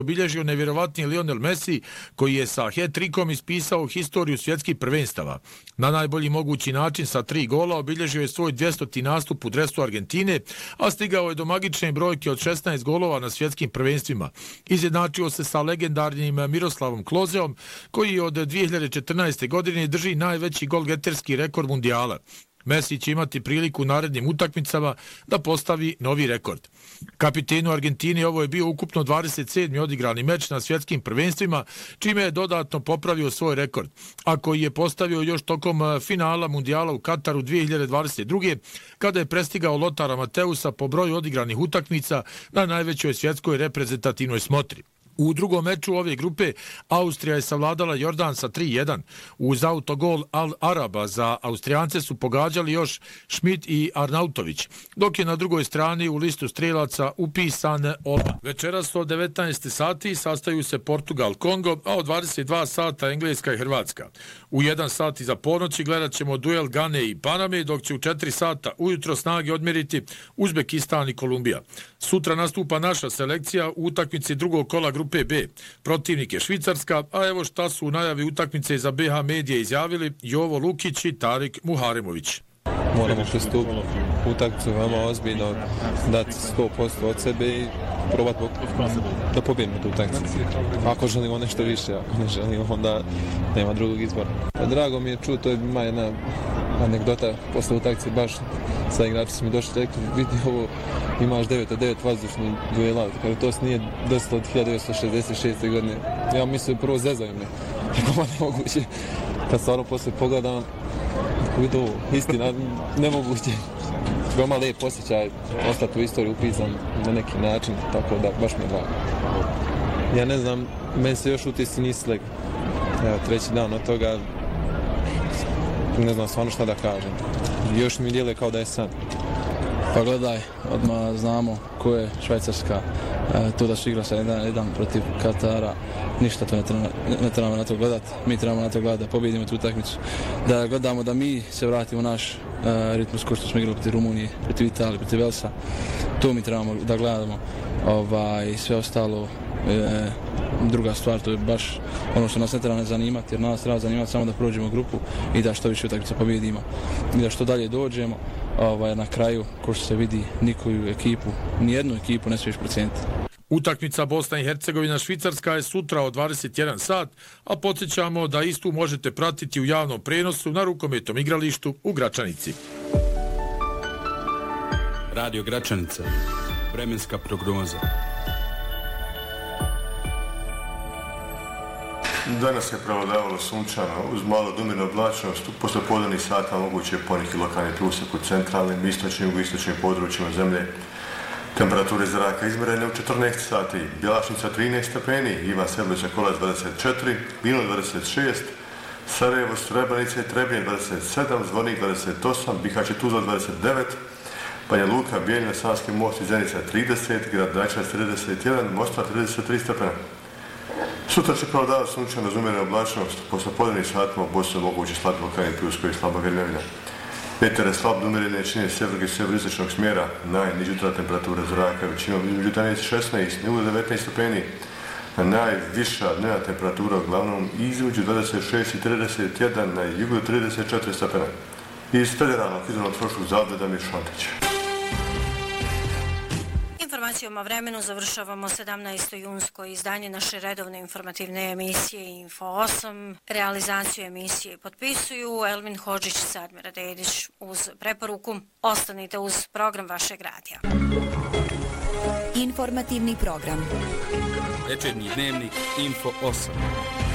obilježio nevjerovatni Lionel Messi, koji je sa hat-trikom ispisao historiju svjetskih prvenstava. Na najbolji mogući način sa 3 gola obilježio je svoj 200. nastup u dresu Argentine, a stigao je do magične brojke od 16 golova na svjetskim prvenstvima. Izjednačio se sa legendarnim Miroslavom Klozeom, koji od 2014. godine drži najveći golgeterski rekord mundijala. Messi će imati priliku u narednim utakmicama da postavi novi rekord. Kapitenu Argentine ovo je bio ukupno 27. odigrani meč na svjetskim prvenstvima, čime je dodatno popravio svoj rekord, a koji je postavio još tokom finala mundijala u Kataru 2022. kada je prestigao Lotara Mateusa po broju odigranih utakmica na najvećoj svjetskoj reprezentativnoj smotri. U drugom meču ove grupe Austrija je savladala Jordan sa 3-1. Uz autogol Al Araba za Austrijance su pogađali još Schmidt i Arnautović, dok je na drugoj strani u listu strelaca upisan Ola. Večeras od 19 sati sastaju se Portugal-Kongo, a od 22 sata Engleska i Hrvatska. U 1 sat iza ponoći gledat ćemo duel Gane i Paname, dok će u 4 sata ujutro snage odmjeriti Uzbekistan i Kolumbija. Sutra nastupa naša selekcija u utakmici drugog kola grupe B. Protivnik je Švicarska, a evo šta su u najavi utakmice za BH Medije izjavili Jovo Lukić i Tarik Muharemović. Moramo pristupiti utakmicu veoma ozbiljno, dati 100% od sebe i probati da pobjedimo tu utakmicu. Ako želimo nešto više, ako ne želimo, onda nema drugog izbora. Drago mi je čuti, to je ima jedna anegdota posle utakmice, baš sa igrači su mi došli rekli, vidi ovo, imaš 9 od 9 vazdušnih duela, kada to nije desilo od 1966. godine. Ja mislim, prvo zezaju me, kako nemoguće. Kad stvarno posle pogledam, vidi ovo, istina, nemoguće. Veoma lijep osjećaj, ostati u istoriju upisan na neki način, tako da baš mi je drago. Ja ne znam, meni se još utisci nisi sleg. Evo, 3. dan od toga, ne znam stvarno šta da kažem. Još mi djeluje kao da je san. Pa gledaj, odmah znamo ko je Švajcarska, to da su igra sa 1-1 protiv Katara, ništa to ne trebamo na to gledati, mi trebamo na to gledati da pobjedimo tu utakmicu, da gledamo da mi se vratimo u naš ritmus ko što smo igrali protiv Rumunije, protiv Italije, protiv Velsa, to mi trebamo da gledamo, sve ostalo druga stvar, to je baš ono što nas ne treba ne zanimati, jer nas treba zanimati samo da prođemo grupu i da što više utakmica pobjedimo i da što dalje dođemo. Na kraju, ko što se vidi, nikoju ekipu, nijednu ekipu ne smiješ proceniti. Utakmica Bosna i Hercegovina Švicarska je sutra od 21 sat, a podsjećamo da istu možete pratiti u javnom prenosu na rukometnom igralištu u Gračanici. Radio Gračanica, vremenska prognoza. Danas je prevladavalo sunčano uz malo duminu oblačnost. U poslijepodnevnih sata moguće je poneki lokalni pljusak u centralnim, istočnim i jugoistočnim područjima zemlje. Temperature zraka izmjerene u 14 sati. Bjelašnica 13 stepeni, Ivan Sedlića Kolac 24, Lino 26, Sarajevo, Srebrenica i Trebinje 27, Zvornik 28, Bihać i Tuzla 29, Banja Luka, Bijeljina, Sanski most i Zenica 30, Grad Dajčac 31, Mostar 33 stepena. Sutra će prevladavati sunčano uz umjerenu oblačnost, posle podnevnih satima u Bosni moguće slati lokalni pljusko i slaba grmljavina. Vjetar je slab umjerene jačine sjevernog i sjeveroistočnog smjera, najniža jutarnja temperatura zraka većinom između 11 i 16, nivo 19 stepeni, a najviša dnevna temperatura uglavnom između 26 i 31, na jugu 34 stepena. Iz Federalnog hidrometeorološkog zavoda Damir Šantić. Informacijom o vremenu završavamo 17. junsko izdanje naše redovne informativne emisije Info 8. Realizaciju emisije potpisuju Elvin Hodžić i Sadmira Dedić. Uz preporuku ostanite uz program vašeg radija. Informativni program. Večernji dnevnik Info 8.